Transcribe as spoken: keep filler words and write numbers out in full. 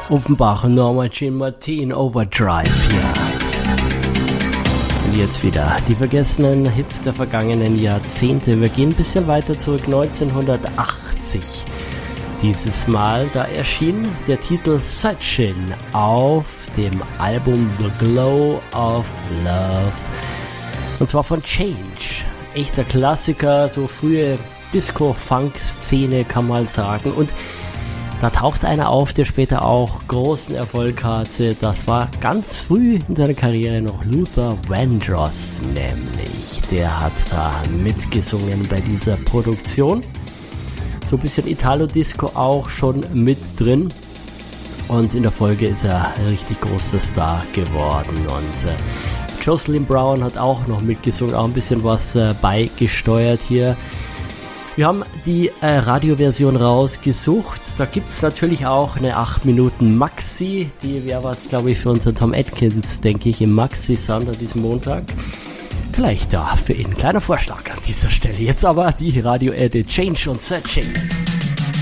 Offenbach, Norma Jean Martin, Overdrive hier. Und jetzt wieder die vergessenen Hits der vergangenen Jahrzehnte. Wir gehen ein bisschen weiter zurück, neunzehnhundertachtzig. Dieses Mal, da erschien der Titel Searching auf dem Album The Glow of Love. Und zwar von Change. Echter Klassiker, so frühe Disco-Funk-Szene kann man sagen. Und da taucht einer auf, der später auch großen Erfolg hatte. Das war ganz früh in seiner Karriere noch Luther Vandross nämlich. Der hat da mitgesungen bei dieser Produktion. So ein bisschen Italo-Disco auch schon mit drin. Und in der Folge ist er ein richtig großer Star geworden. Und äh, Jocelyn Brown hat auch noch mitgesungen, auch ein bisschen was äh, beigesteuert hier. Wir haben die äh, Radioversion rausgesucht. Da gibt es natürlich auch eine acht Minuten Maxi. Die wäre was, glaube ich, für unseren Tom Atkins, denke ich, im Maxi-Sound an diesem Montag. Vielleicht da für ihn. Kleiner Vorschlag an dieser Stelle. Jetzt aber die Radio-Edit Change und Searching.